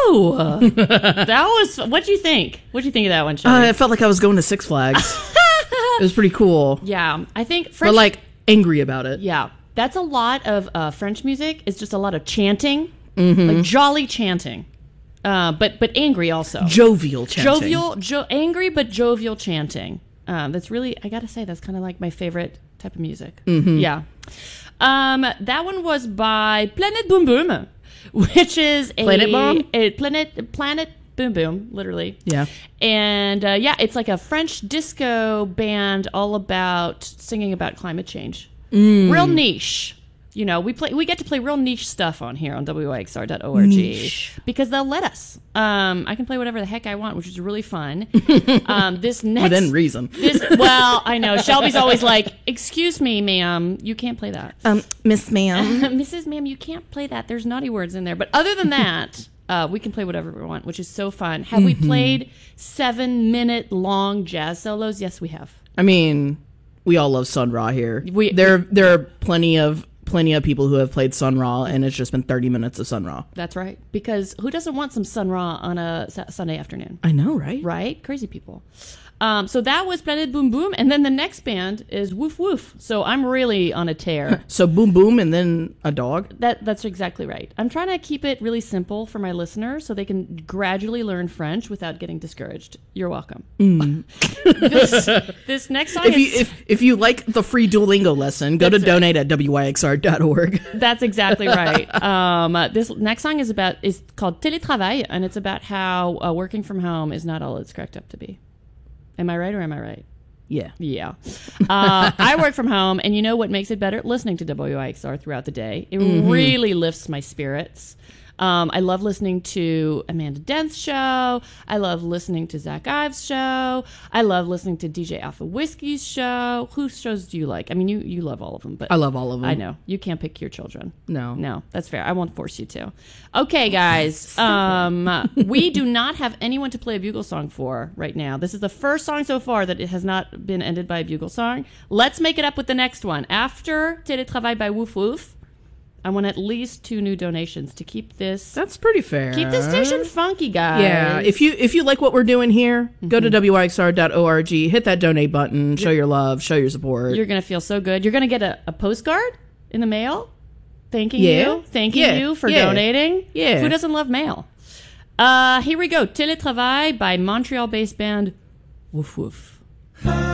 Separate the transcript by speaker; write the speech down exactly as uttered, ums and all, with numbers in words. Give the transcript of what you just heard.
Speaker 1: Woo! That was. What'd you think? What'd you think of that one, Shelby?
Speaker 2: Uh, it felt like I was going to Six Flags. It was pretty cool.
Speaker 1: Yeah, I think French.
Speaker 2: But like angry about it.
Speaker 1: Yeah, that's a lot of uh, French music. It's just a lot of chanting, mm-hmm. like jolly chanting, uh, but but angry also.
Speaker 2: Jovial chanting.
Speaker 1: Jovial, jo- angry but jovial chanting. Um, that's really, I gotta say, that's kind of like my favorite type of music. Mm-hmm. Yeah. Um, that one was by Planet Boom Boom, which is a
Speaker 2: Planet Bomb?
Speaker 1: A planet Planet Boom Boom, literally.
Speaker 2: Yeah.
Speaker 1: And uh, yeah, it's like a French disco band all about singing about climate change. Mm. Real niche. You know, we play. We get to play real niche stuff on here on W Y X R dot org because they'll let us. Um, I can play whatever the heck I want, which is really fun. Um, this next
Speaker 2: within reason.
Speaker 1: This well, I know Shelby's always like, "Excuse me, ma'am, you can't play that."
Speaker 2: Um, Miss Ma'am,
Speaker 1: Missus Ma'am, you can't play that. There's naughty words in there. But other than that, uh, we can play whatever we want, which is so fun. Have mm-hmm. we played seven minute long jazz solos? Yes, we have.
Speaker 2: I mean, we all love Sun Ra here.
Speaker 1: We,
Speaker 2: there, there are plenty of. Plenty of people who have played Sun Ra, and it's just been thirty minutes of Sun Ra.
Speaker 1: That's right. Because who doesn't want some Sun Ra on a Sunday afternoon?
Speaker 2: I know, right?
Speaker 1: Right? Crazy people. Um, so that was Planet Boom Boom, and then the next band is Woof Woof. So I'm really on a tear.
Speaker 2: So Boom Boom and then a dog?
Speaker 1: That That's exactly right. I'm trying to keep it really simple for my listeners so they can gradually learn French without getting discouraged. You're welcome. Mm. this, this next song
Speaker 2: if
Speaker 1: is...
Speaker 2: You, if, if you like the free Duolingo lesson, go to
Speaker 1: right.
Speaker 2: donate at W Y X R dot org.
Speaker 1: That's exactly right. Um, uh, this next song is about is called Télétravail, and it's about how uh, working from home is not all it's cracked up to be. Am I right or am I right?
Speaker 2: Yeah.
Speaker 1: Yeah. Uh, I work from home, and you know what makes it better? Listening to W I X R throughout the day. It mm-hmm. really lifts my spirits. Um, I love listening to Amanda Dent's show. I love listening to Zach Ives' show. I love listening to D J Alpha Whiskey's show. Whose shows do you like? I mean, you, you love all of them. But
Speaker 2: I love all of them.
Speaker 1: I know. You can't pick your children.
Speaker 2: No.
Speaker 1: No, that's fair. I won't force you to. Okay, guys. um, we do not have anyone to play a bugle song for right now. This is the first song so far that it has not been ended by a bugle song. Let's make it up with the next one. After Télétravail by Woof Woof, I want at least two new donations to keep this.
Speaker 2: That's pretty fair.
Speaker 1: Keep this station funky, guys.
Speaker 2: Yeah. If you if you like what we're doing here, mm-hmm. go to W Y X R dot org, hit that donate button, show your love, show your support.
Speaker 1: You're gonna feel so good. You're gonna get a, a postcard in the mail, thanking
Speaker 2: yeah.
Speaker 1: you, thanking
Speaker 2: yeah.
Speaker 1: you for
Speaker 2: yeah.
Speaker 1: donating.
Speaker 2: Yeah.
Speaker 1: Who doesn't love mail? Uh, here we go. Télétravail by Montreal-based band Woof Woof.